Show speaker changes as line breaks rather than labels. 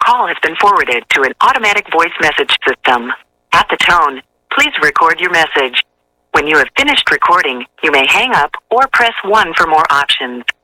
call has been forwarded to an automatic voice message system. At the tone, please record your message. When you have finished recording, you may hang up or press 1 for more options.